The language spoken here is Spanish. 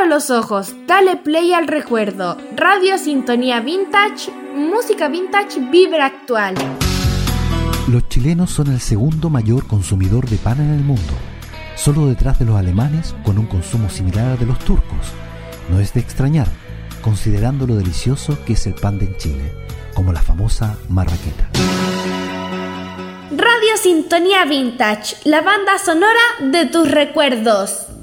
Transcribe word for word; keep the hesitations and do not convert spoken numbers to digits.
Cierra los ojos, dale play al recuerdo. Radio Sintonía Vintage, música vintage, vibra actual. Los chilenos son el segundo mayor consumidor de pan en el mundo, solo detrás de los alemanes, con un consumo similar al de los turcos. No es de extrañar, considerando lo delicioso que es el pan de en Chile, como la famosa marraqueta. Radio Sintonía Vintage, la banda sonora de tus recuerdos.